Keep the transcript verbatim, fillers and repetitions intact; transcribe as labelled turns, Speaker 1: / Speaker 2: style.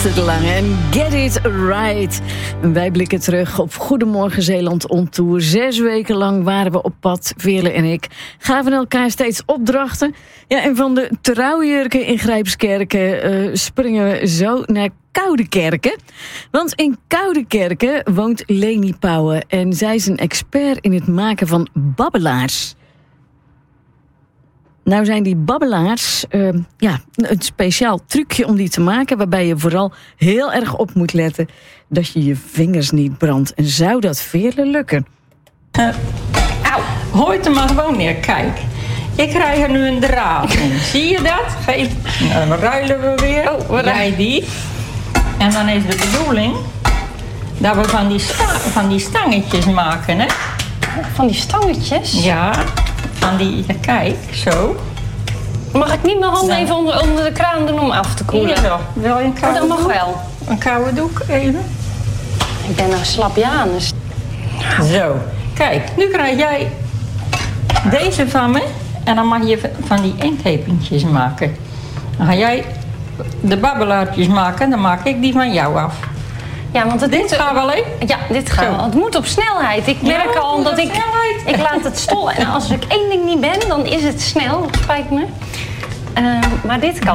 Speaker 1: Esther de Lange en Get It Right. En wij blikken terug op Goedemorgen Zeeland on Tour. Zes weken lang waren we op pad, Veerle en ik. Gaven elkaar steeds opdrachten. Ja, en van de trouwjurken in Grijpskerken uh, springen we zo naar Koudekerken. Want in Koudekerken woont Leni Pauwen. En zij is een expert in het maken van babbelaars. Nou zijn die babbelaars uh, ja, een speciaal trucje om die te maken, waarbij je vooral heel erg op moet letten dat je je vingers niet brandt. En zou dat Veerle lukken?
Speaker 2: Uh, auw, hoor het er maar gewoon neer. Kijk, ik krijg er nu een draad in. Zie je dat? Geef, nou, dan ruilen we weer. Oh, wat jij die. En dan is de bedoeling dat we van die, sta- van die stangetjes maken, hè?
Speaker 3: Van die stangetjes?
Speaker 2: Ja. Van die, kijk, zo.
Speaker 3: Mag ik niet mijn handen
Speaker 2: Ja.
Speaker 3: even onder, onder de kraan doen om af te koelen?
Speaker 2: Hier, wil je een koude
Speaker 3: Dat mag
Speaker 2: doek?
Speaker 3: wel.
Speaker 2: Een koude doek, even.
Speaker 3: Ik ben nou slapjanus.
Speaker 2: Zo, kijk, nu krijg jij deze van me. En dan mag je van die inktepentjes maken. Dan ga jij de babbelaartjes maken, dan maak ik die van jou af.
Speaker 3: Ja, want het
Speaker 2: Dit
Speaker 3: moet,
Speaker 2: gaat wel, hè?
Speaker 3: ja, dit gaat
Speaker 2: Zo.
Speaker 3: wel. Het moet op snelheid. Ik
Speaker 2: Ja,
Speaker 3: merk
Speaker 2: het
Speaker 3: al
Speaker 2: moet
Speaker 3: dat
Speaker 2: op
Speaker 3: ik...
Speaker 2: snelheid.
Speaker 3: Ik laat het stollen. En als ik één ding niet ben, dan is het snel. Dat spijt me. Uh, maar dit kan.